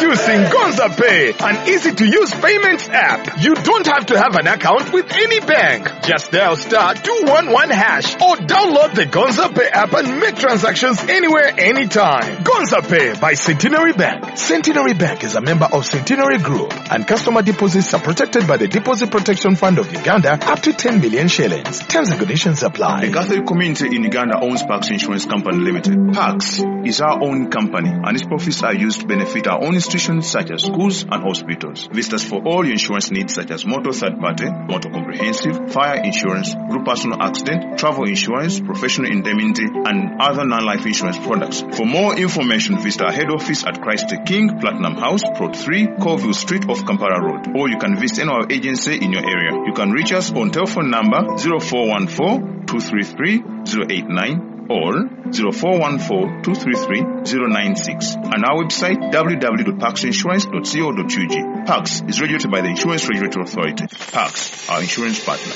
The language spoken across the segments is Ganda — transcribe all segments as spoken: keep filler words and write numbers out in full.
Introducing Gonza Pay, an easy-to-use payments app. You don't have to have an account with any bank. Just dial star two one one hash or download the Gonza Pay app and make transactions anywhere, anytime. Gonza Pay by Centenary Bank. Centenary Bank is a member of Centenary Group, and customer deposits are protected by the Deposit Protection Fund of Uganda up to ten million shillings. Terms and conditions apply. The Catholic community in Uganda owns Pax Insurance Company Limited. Pax is our own company, and its profits are used to benefit our own institutions such as schools and hospitals. Visit us for all your insurance needs such as motor third party, motor comprehensive, fire insurance, group personal accident, travel insurance, professional indemnity, and other non-life insurance products. For more information, visit our head office at Christ the King, Platinum House, Plot three, Colville Street off Kampala Road. Or you can visit any of our agency in your area. You can reach us on telephone number zero four one four, two three three, zero eight nine or zero four one four, two three three, zero nine six, and our website w w w dot pax insurance dot co dot u g. Pax is regulated by the Insurance Regulatory Authority. Pax, our insurance partner.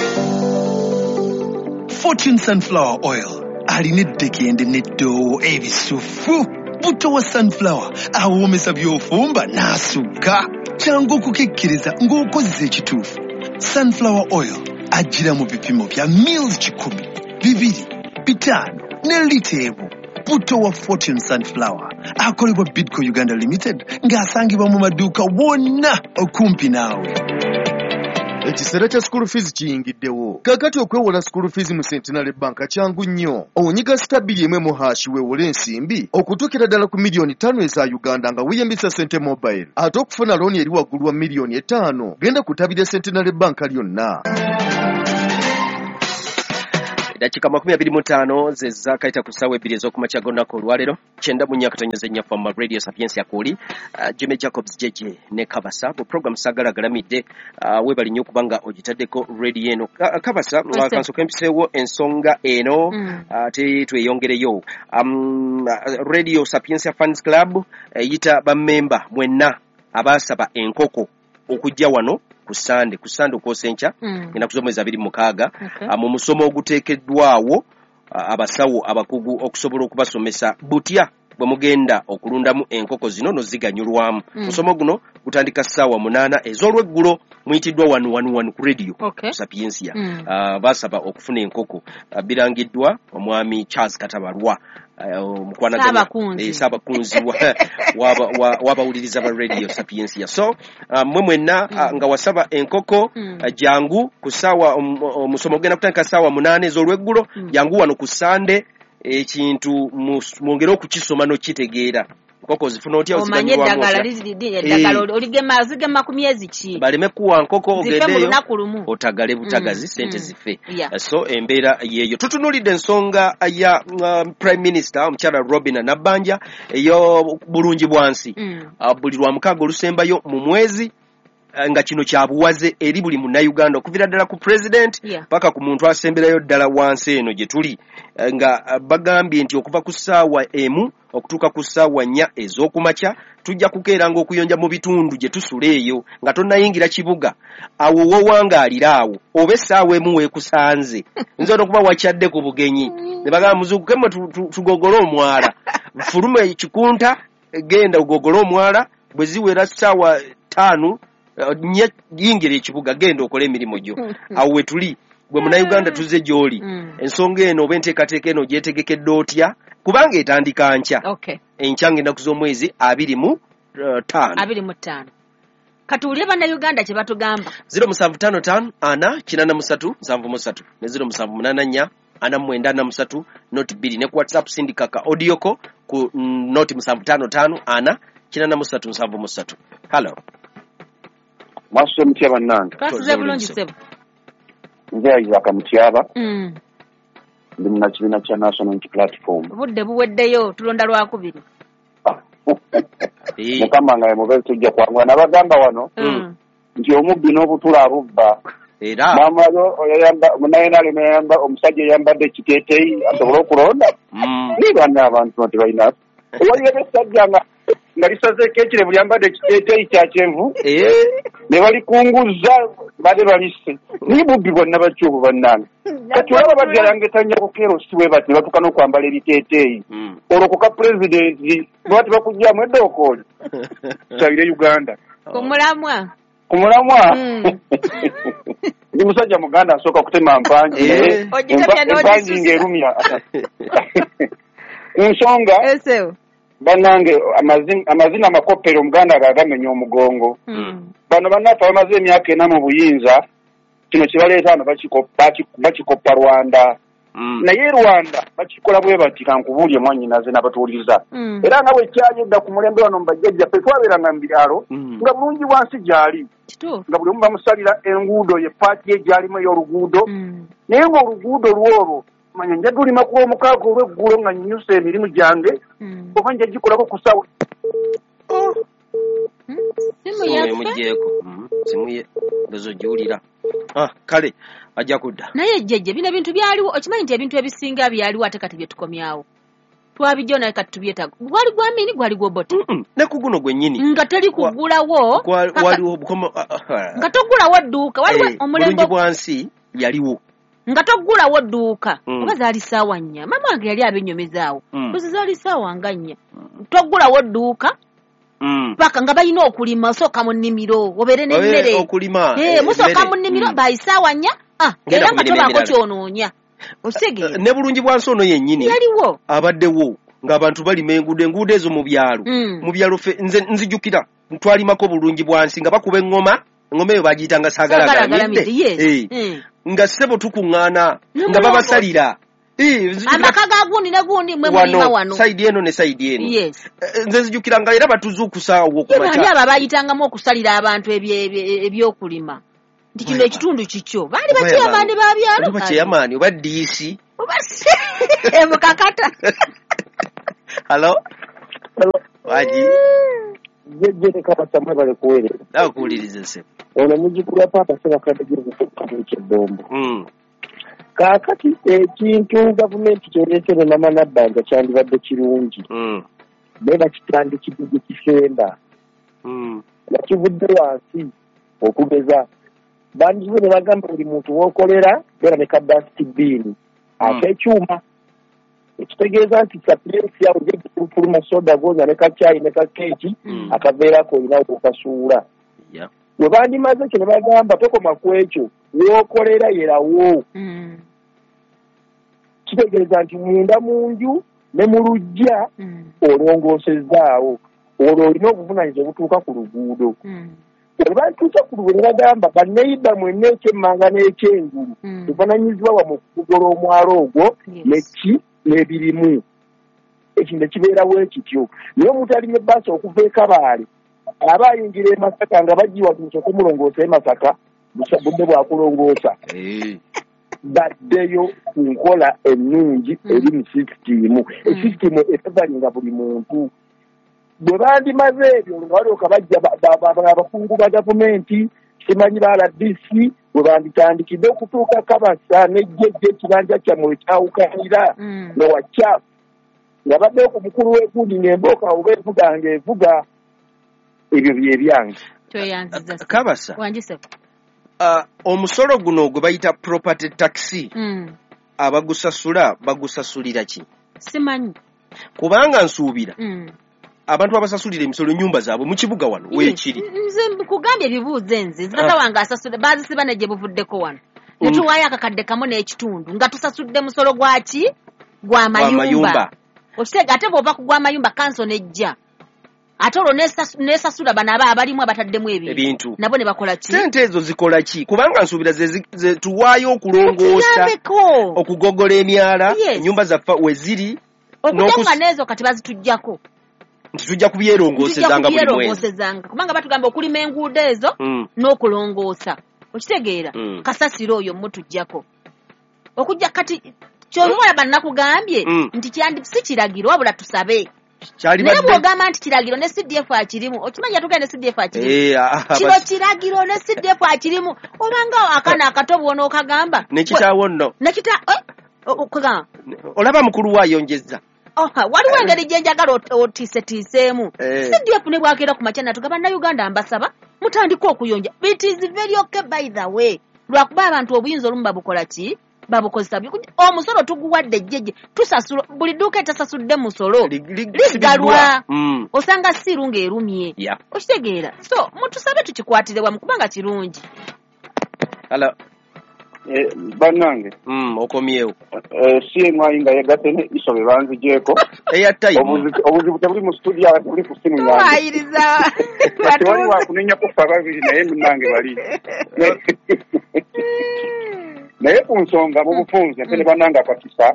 Fortune Sunflower Oil. Alinedeke and netto ebisufu. Buto wa sunflower. Awomesa byofumba nasuka. Changu kukikiriza ng'okozesa ekituufu. Sunflower oil ajira mu bipimo bya mils kikumi, bibiri, bitano ne liteebo. Buto wa Fortune Sunflower akolebwa Bidco Uganda Limited ng'asangibwa mu maduuka wonna okumpi naawe. Ekiseera kya school fees kiyingiddewo. Kakati okwewola school fees mu Centenary Bank kyangu nnyo. Onyiga stabili emwe mu hashi weewole ensimbi okutuukira ddala ku miliyoni ttaano eza Uganda nga weeyambisa Sente Mobile. Ate okufuna looni eri waggulu wa miliyoni etaano genda kutabira Centenary Bank lyonna. Dakika makumi abiri mu ttaano ze zaakayita ku ssaawa ebbiri ez'okumakya g'olunaku olwaleero kyenda mu nnya katonnyeze nnya fama radio sapiensi yakuli uh, Jimmy Jacobs jeje ne Kabasa bu program sagala galamidde uh, webali nnyo kubanga ogitaddeko radio eno uh, Kabasa kansoka empiseewo ensonga eno mm. ate uh, tweyongereyo um, uh, radio sapiensi fans club eyita uh, bammemba mwenna abaasaba enkoko okujja wano ku Sande ku Sande okwosencha mm. ina kuzomweza abiri mukaaga okay. mu musomo oguteekeddwawo abasawo abakugu okusobola okubasomesa butya bwe mugenda okulundamu enkoko zino noziganyulwamu mm. musomo guno gutandika ssaawa munaana ez'olweggulo muyitiddwa wanu wanu wanu ku radio okay. Sapiensia mm. uh, basaba okufuna enkoko uh, birangiddwa omwami Charles Katabalwa mukwana Sabakunzi Sabakunzi waba wabawuliriza ba radio Sapiensia so uh, mwe mwenna mm. uh, nga wasaba enkoko mm. uh, jangu kusawa omusomo um, gena kutandika ssaawa munaana ez'olweggulo mm. jangu wano ku Sande ekintu mwongera okukisoma n'okitegeera nkoko zifuna otya oziganyulwamu omanye eddagala lizidi eddagala oligema zigema ku myezi ki baleme kuwa nkoko ogendeyo otagale butagazi mm, sente mm, zife yeah. So embeera yeeyo tutunulidde ensonga ya um, Prime Minister omukyala Robin Nabbanja eyo bulungi bwansi mm. uh, buli lwa mukaaga olusembayo mu mwezi nga kino kyabuwaze eri buli munnayuganda okuvira ddala ku president paka yeah. ku muntu asemberayo ddala wansi eno gye tuli nga bagambye nti okuva ku ssaawa emu okutuuka ku ssaawa nnya ez'okumakya tujja kukeeranga okuyonja mu bitundu gye tusula eyo nga tonnayingira kibuga awo wowangaalira awo oba essaawa emu weekusanze nze okuba wakyadde ku bugenyi ne bagamba muzuukukemu tugogole omwala fulume ekikunta genda ogogole omwala bwe ziwera ssaawa ttaano nye yingira ekibuga genda okola emirimu gyo awo wetuli gwe munnayuganda tuzze gy'oli ensonga eno oba enteekateeka eno gyetegekedde otya kubanga etandika nkya okay. enkya ng'ennaku z'omwezi abiri mu ttaano abiri mu ttaano katuwulire bannayuganda kye batugamba ziro musanvu ttaano ttaano ana kinaana musatu nsanvu musatu ne ziro musanvu munaana nnya ana mwenda ana musatu noti bbiri ne ku whatsapp sindika ka audioko ku noti musanvu ttaano ttaano ana kinaana musatu nsanvu musatu hallo Maso mtyaba nanga. Twasize bulungi sebo. Nze Isaac Mutyaba. Mm. Ndi mu kibiina kya National Unity Platform. Budde buweddeyo tulonda lwakubiri. Mukama nga mubezi tujja kwangula nabagamba wano. Mm. Nti omubbi n'obutula abubba. Era. Mama yo oyamba munayina alimeyamba omusajja yambadde ekiteeteeyi asobola okulonda. Mm. Ni banna abantu nti balina. Waliyo ebisajja nga nga lisazeeko ekirevu lyambadde ekiteeteeyi kya kyenvu eh ne balikunguza bade balise naye bubbi bonna bakyobwo bannange kati olaba babyalangeta nnyako kerosi we bati ne batuuka n'okwambala ebiteeteeyi olokoka pulezidenti bwati bakugyamu eddookooli tusabire Uganda ku mulamwa ku mulamwa ndi musajja muganda asooka kutema mpanji empanji ng'erumya nsonga bannange amazina amakopero omuganda gagamenya omugongo bano bannaffe bamaze emyaka ena mu buyinza kino kibaleeta ano bakikoppa Rwanda naye Rwanda bakikola bwe bati kankubuulye mwannyinaze n'abatuuliza era nga bwe kyayedda ku mulembe wano mbajjajjaffe twabeeranga mu byalo nga bulungi bwansi gyali nga buli omu bamusalira enguudo ye paati ye gyalimu ey'oluguudo naye ng'oluguudo lwolwo manya nja dulima kuba omukaaga olw'eggulo nga nnyusa emirimu gyange oba nja gikolako ku ssaawa simuyeeko simuye ndozo giwulira kale ajja kudda naye jjejje bino ebintu byaliwo okimanyi nti ebintu ebisinga byaliwo ate kati bye tukomyawo twabijjo naye kati tubyetaaga gwali gwamini gwali gwobota ne ku guno gwennyini nga teri kugulawo waliwo nga togulawo dduuka waliwo omulembe bwansi yaliwo nga toggulawo dduuka oba zaali ssaawa nnya mama wange yali abennyomezaawo ozi zaali ssaawa nga nnya toggulawo dduuka paka nga balina okulima osooka mu nnimiro obeere n'emmere musooka mu nnimiro bayi ssaawa nnya era nga tobaako kyonoonya osegere ne bulungi bwansi ono yennyini yaliwo abaddewo ng'abantu balima enguudo enguudo ezo mu byalo mu byalo ffe nze nzijjukira twalimako bulungi bwansi nga bakuba eŋŋoma eŋŋoma eyo bagiyitanga saagalaagalamidde nga ssebo tukuŋŋaana nga babasalira amaka ga gundi ne gundi mwe mulima wano sayidi eno ne sayidi eno nze nzijjukira nga era batuzuukusaawo okumakya aba bayitangamu okusalira abantu ebyokulima nti kino ekitundu kikyo baali bakyeyamaani ba byalo bakyeyamaani oba diisi oba mukakata halo waji jejjere kabasamwe bale kuweerera nakuwuliriza se ono mujjukulu wa paapa sebakadegere kufuukamu ekyebombo kaakati ekintu gavumenti kyereesere namanabbanja kyandibadde kirungi naye bakitandikidde gye kisemba nakivudde wansi okugeza bandiwe ne bagamba buli muntu w'okolera beera ne kadasitibiini akeekyuma ekitegeeza nti sapirensi yawe gyegifulufuluma soda gonya ne kacaayi ne kakeeki akaveerako olina okukasuula we bandimaze ekyo ne bagamba tokoma ku ekyo w'okolera yerawo kitegeeza nti munda mu nju ne mu luggya olongoosezaawo olwo olina obuvunanyizibwa obutuuka ku luguudo bwe batuuka ku luguudo ne bagamba banneyibba mwenna ekyemmanga n'ekyengulu buvunanyizibwa wa mu kugogola omwalo ogwo neki n'ebirimu ekyo ne kibeerawo ekityo naye omuntu alinye ebbaasa okuva e Kabaale aba ayingira e Masaka nga bagiwatumisa okumulongoosa e Masaka budde bwakulongoosa baddeyo ku nkola ennungi eri mu sisitiimu esisitiimu etevalinga buli muntu bwe bandimaze ebyo nga balyoka bajja abakungu ba gavumenti simanyi ba R D C bwe banditandikidde okutuuka Kabasa n'ejjejja ekibanja kyammwe ekyawukanira nga wakyafu nga baddeyo ku mukulu w'egundi ng'embooka oba evuga ng'evuga ebyo bye byange Kabasa omusolo guno gwe bayita property tax abagusasula bagusasulira ki simanyi kubanga nsuubira abantu abasasulira emisolo nyumba zaabwe mu kibuga wano weekiri nze kugambye ebibuuzo enze zitata wange asasula baazisiba ne gye buvuddeko wano ne tuwaayo akakadde kamu n'ekitundu nga tusasudde musolo gwaki gwa mayumba okiteega ate bw'oba ku gwa mayumba kanso nejja ate olwo nesasula bano aba abalimu abataddemu ebintu nabo ne bakola ki sente ezo zikola ki kubanga nsuubira ze tuwaayo okulongoosa okugogola emyala ennyumba zaffe we ziri okujja neezo kati bazitujjako nti tujja kubyerongoosezanga buli mwezi kubanga batugamba okulima enguudo ezo n'okulongoosa okitegeera kasasiro oyo mutujjako okujja kati kyolwala bannakugambye nti kyandi si kiragiro wabula tusabe naye bw'ogamba nti kiragiro ne C D F akirimu okimanyi yatugenda ne C D F akirimu kino kiragiro ne C D F akirimu obanga akana akato bwona okagamba nekitaawo nno nekita olaba mukulu waayonjezza oha waliwo engeri gye njagala otiisetiiseemu C D F ne bwagera ku makya natugamba bannayuganda mbasaba mutandika okuyonja. It is very okay by the way lwakuba abantu obuyinza olumu babukola ki babukozesa omusolo tuguwadde jjeje tusasula buli dduuka etasasudde musolo ligalwa osanga sirunga erumye okitegeera so mutusabe tukikwatire wamu kubanga kirungi. Hello. Eh, banange mm okomyewo eh siye mwayinga yagatene isobe banzijeeko airtime obuzibu tabuli mu studio buli ku simu yange ayiriza batwali wa kunenya kufa babiri naye munange bali naye ku nsonga mu bufunze mpene bananga akakisa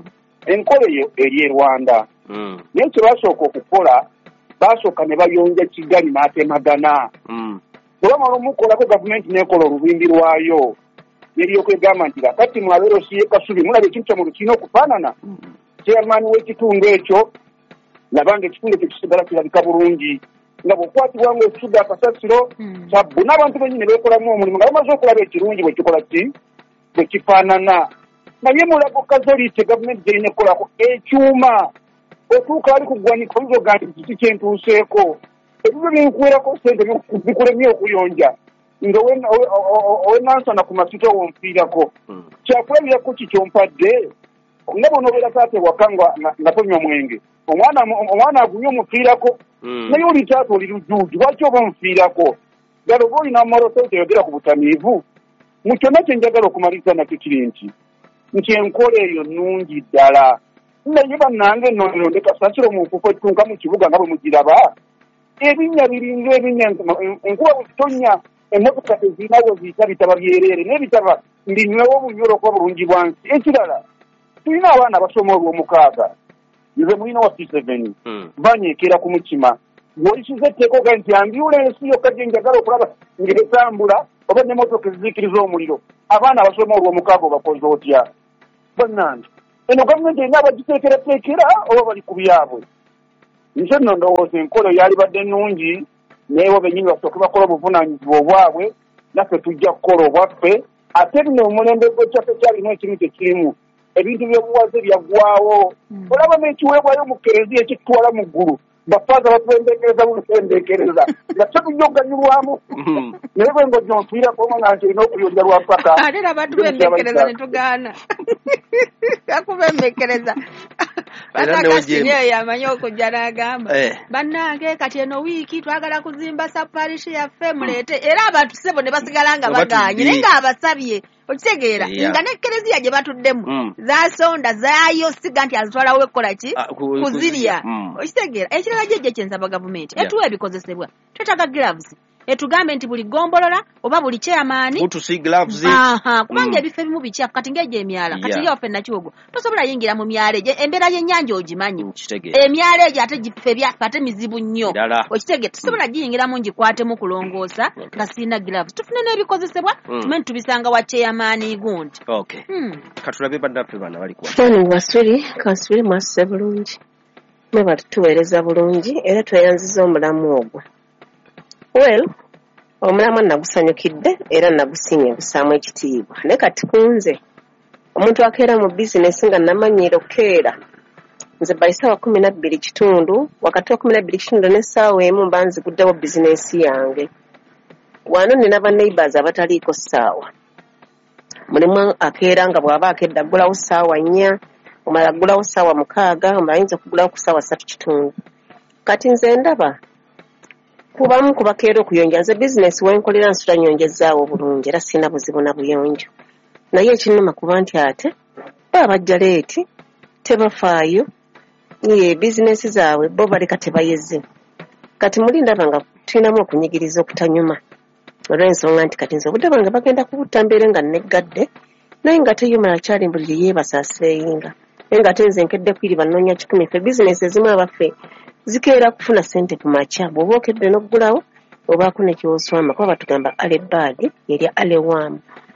enkole yo eri e Rwanda naye kye basooka okukola basooka ne bayonja Kigali n'atemagana olwamala omukolako gavumenti n'ekola olubimbi lwayo yeri okwegamba nti kati mwabero siye Kasubi mulabe ekintu kya mu lukino okufaanana chairman w'ekitundu ekyo nabanga ekitundu ekyo kisigala kirabika bulungi nga bw'okwatibwa nga ekisudde akasasiro sabbu n'abantu bennyini beekolamu omulimu nga bamaze okulaba ekirungi bwe kikola ki bwe kifaanana naye mulago kazolite gavumenti gyerina ekkolako ekyuma otuuka ali ku ggwanika oyinza ogamba nti kiki kyentuuseeko ebibyo binkuwerako sente bikulemye okuyonja nga owenansana ku masito wonfiirako kyakulabirako ki kyompadde nga bona obeera taata ewaka nga tonywa mwenge omwana agunye omufiirako naye oli taata oli lujuuju lwaki oba omufiirako gala oba olina amaloso teyogera ku butamiivu mu kyonna kye njagala okumaliriza nakyo kiri nti nti enkola eyo nnungi ddala naye bannange ennonero ndekasasiro mu nfuufu etunka mu kibuga nga bwe mugiraba ebinnya biringa ebinnya enkuba bwe zitonnya emmotoka tezirinawo ziyita bitaba byereere naye bitaba ndinywewo obunyolo okuba bulungi bwansi. Ekirala tulina abaana abasoma olw'omukaaga nze mulina wa C seven banyeekera ku mukima bw'olisiza etteeka oga nti ambyulensi yokka gye njagala okulaba ng'etambula oba n'emmotoka eziziikiriza omuliro abaana abasoma olw'omukaaga obakoze otya bannange eno gavumenti erina abagiteekerateekera oba bali ku byabwe. nze nno ndowooza enkola yalibadde ennungi naye bo bennyini basooke bakola obuvunaanyizibwa obwabwe naffe tujja kukola obwaffe ate bino omulembe gw'ekyaffe kyalimu ekimu tekirimu ebintu by'obuwaze byaggwawo olaba n'ekiweebwayo mu kereziya ekitutwala mu ggulu bafaaza batwembekereza butwembekereza nga tetujja okuganyulwamu naye bwe ng'ojja onfiirako nga nti erina okuyonja lwa ppaka ate era batubembekereza ne tugaana bakubembekereza Bakakasineyo amanyi okujja n'agamba bannange kati eno wiiki twagala kuzimba saparishi yaffe muleete era abantu sebo ne basigala nga bagaanye naye ng'abasabye okitegeera nga n'ekereziya gye batuddemu zaasonda zaayo siga nti azitwalawo ekkola ki kuzirya okitegeera ekirala jjejje kyensaba gavumenti etuwa ebikozesebwa twetaaga gloves etugambe nti buli gombolola oba buli chairman utusi gloves aha kubanga ebifo ebimu bikyafu kati ngeje emyala kati yo fenna kiwogo tosobola yingira mu myala eje embera y'ennyanja ogimanyi emyala eje ate gife bya ate mizibu nnyo okitege tosobola giyingira mu ngikwate mu kulongoosa nga sina gloves tufune n'ebikozesebwa tumenye tubisanga wa chairman gundi okay katulabe bandape bana bali kwa fani wasuri kansuri mwase bulungi mwe batuweereza bulungi era tweyanziza omulamu ogwo. Well, omulamu nagusanyukidde era nagusiimye busaamu ekitiibwa naye kati kunze omuntu akeera mu bizinesi nga namanyiira okukeera nze bali ssaawa kumi na bbiri kitundu wakati wa kumi na bbiri kitundu n'essaawa emu mba nziguddewo bizinesi yange wano nina banneighbours abataliiko ssaawa mulimu akeera nga bw'aba akedde aggulawo ssaawa nnya omulala aggulawo ssaawa mukaaga omulala ayinza okugulawo ku ssaawa ssatu kitundu kati nze ndaba kubamu kubakeera okuyonja nze bizinesi wenkolera nsula nyonjezaawo bulungi era sina buzibu na buyonjo naye ekinnuma kuba nti ate baba bajja leeti tebafaayo ye bizinesi zaabwe bo baleka tebayeze kati muli ndaba nga tulinamu okunyigiriza okutanyuma olw'ensonga nti kati nze obudde bwange bagenda kubutta mbeere nga neggadde naye nga teyumala kyali mbulire yeebasaaseyinga naye nga ate nze nkedde kwiriba nnoonya kikumi ffe bizinesi ezimu abaffe zikeera kufuna sente ku makya bw'oba okedde n'oggulawo obaako nekiwoswama kuba batugamba alebaadi yeri alewaamu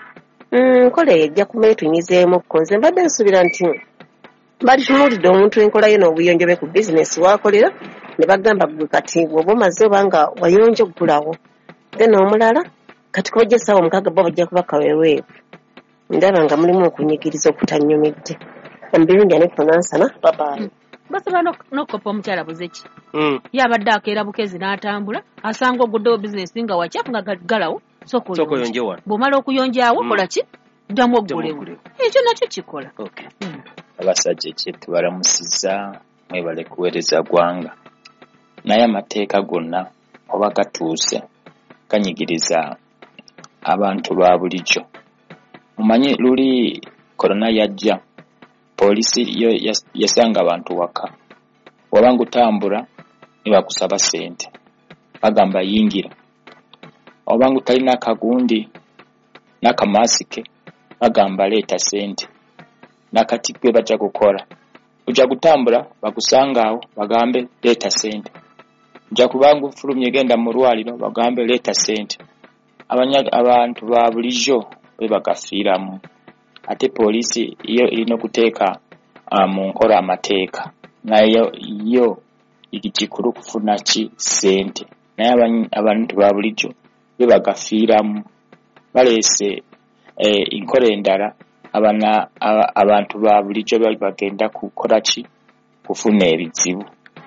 nkola eyo ejja kuba etunyizeemukko nze mbadde nsuubira nti balitunuulidde omuntu enkola ye n'obuyonjo be ku bizinesi waakolera ne bagamba gwe kati bw'oba omaze oba nga wayonja oggulawo then omulala kati kubajja essaawa omukaaga bo bajja kuba kaweeweevu ndaba nga mulimu okunyigiriza okutanyumidde embirungi anekunansana babaali basobola n'okukopa omukyala buzeki yabadde akeera bukezi n'atambula asanga oguddewo bizinesi nga wakyafu nga galawo sokoyonje wano bw'omala okuyonjaawo kola ki ddamu oggulewo ekyo nakyo kikola abasajja ekye tubalamusizza mwebale kuweereza ggwanga naye amateeka gonna oba gatuuse ganyigiriza abantu lwa bulijjo mumanyi luli korona yajja poliisi yasanga abantu waka wabanga utambula ne bakusaba ssente bagamba yingira obanga utalina akagundi n'akamasike bagamba leeta ssente nakati gwe bajja kukola ojja kutambula bakusanga awo bagambe leeta ssente ojja kubanga ufulumye genda mu lwaliro bagambe leeta ssente abantu ba bulijjo be bagafiiramu ate poliisi iyo irina okuteeka mu nkola amateeka nayo yo ikikulu kufuna ki ssente naye abantu ba bulijjo be bagafiiramu baleese enkola endala abana abantu ba bulijjo bali bagenda kukola ki kufuna ebizibu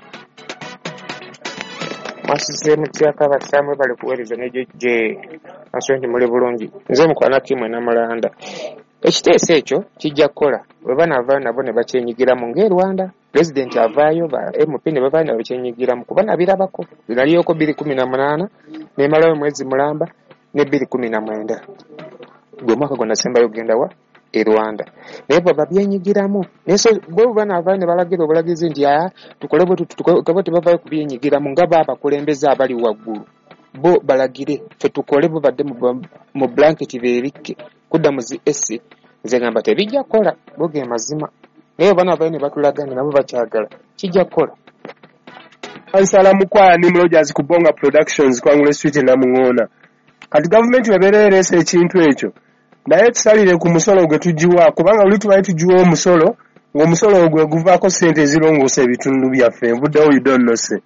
mwasize mutyaka batamwe bali kuweereza nejeje asonje muli bulungi nze mukwana kimwe n'amulanda ekiteeso ekyo kijja kukola bwe banava nabo ne bakyenyigiramu ng'e president avaayo ba M P ne bavayo ne bakyenyigiramu kuba nabirabako binaliyoko bbiri kumi na munaana nemalayo mwezi mulamba ne bbiri kumi na mwenda gwe mwaka gonna sembayo genda wa e Rwanda naye bwe babyenyigiramu neso bo banava ne balagira obulagizi nti aya tukole bwe tukabo tebavayo kubyenyigiramu nga baba kulembeza abali waggulu bo balagire fe tukole bo badde mu blanket beerike kudda mu zi esi nze ngamba tebijja kola boge mazima naye bana abaine batulaganye nabo bakyagala kijja kola ansala mukwaya ni Rogers Kubonga Productions kwangule street na mungona kati government webererese ekintu ekyo naye tusalire ku musolo gwe tujiwa kubanga uli tubaye tujiwa omusolo ng'omusolo ogwo guvaako ssente ezirongoosa ebitundu byaffe buddewo you don't know se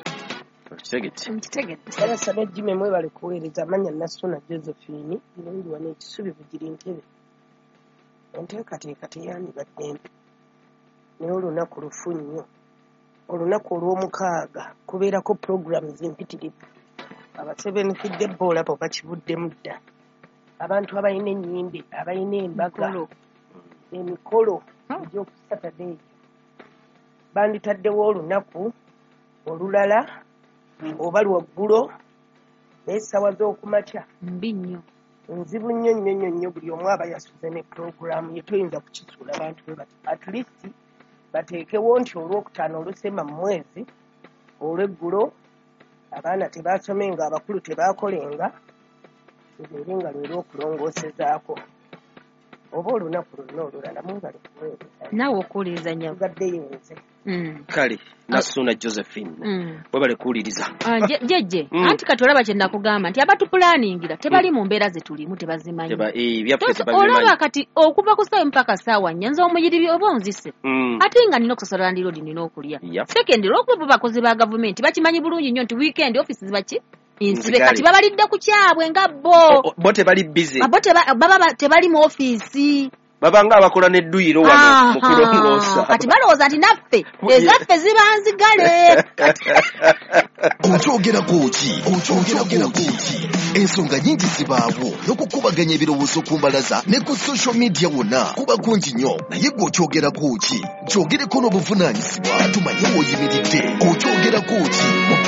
Sala sala jime mwe bali kuweereza amanya Nasuna Josephine birungi wane ekisubi bugiri ntebe enteekateeka teyandi badde naye olunaku lufu nnyo olunaku olw'omukaaga kubeerako programs empitirivu abasebenefidde ebola bo bakibuddemu dda abantu abalina ennyimbe abalina embaga emikolo egy'oku Saturday banditaddewo olunaku olulala oba lwaggulo n'essawa z'okumakya mbi nnyo nzibu nnyo nnyo nnyo nnyo buli omu aba yasuze ne puroguramu ye toyinza kukisuula abantu bwe bati at least bateekewo nti olwokutaano olusema mu mwezi olw'eggulo abaana tebaasomenga abakulu tebaakolenga tubeere nga leero okulongoosezaako oba olunaku lonna olulala mungale kuweereza naawe okuwuliriza nyawo gaddeyo nze kale Nasuna Josephine bwe bale kuwuliriza jejje anti kati olaba kye nakugamba nti abatupulaningira tebali mu mbeera ze tulimu tebazimanyi olaba kati okuva ku ssaawa mpaka ssaawa nnya nze omuyiribi oba onzise ate nga nina okusosola ndiroodi nina okulya sekendi olwokuba bakozi ba gavumenti bakimanyi bulungi nnyo nti weekend offices baki insibe kati babalidde ku kyabwe nga bo bo tebali busy bo baba tebali mu office babanga abakola n'edduyiro wano mu kulongoosa kati balowooza nti naffe ezaffe ziba nzigale okyogerako ki okyogerako ki ensonga nnyingi zibaawo n'okukubaganya ebirowoozo ku mbalaza ne ku social media wonna kuba kungi nnyo naye gwe okyogerako ki kyogereko n'obuvunaanyizibwa tumanye w'oyimiridde okyogerako ki